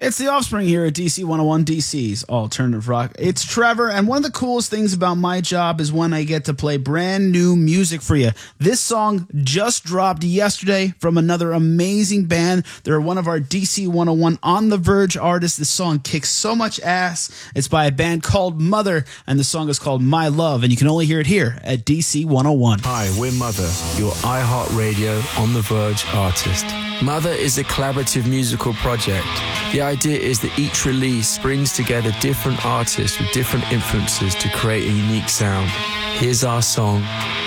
It's the Offspring here at DC 101, DC's Alternative Rock. It's Trevor, and one of the coolest things about my job is when I get to play brand new music for you. This song just dropped yesterday from another amazing band. They're one of our DC 101 On the Verge artists. This song kicks so much ass. It's by a band called Mother, and the song is called My Love, and you can only hear it here at DC 101. Hi, we're Mother, your iHeartRadio On the Verge artist. Mother is a collaborative musical project. The idea is that each release brings together different artists with different influences to create a unique sound. Here's our song,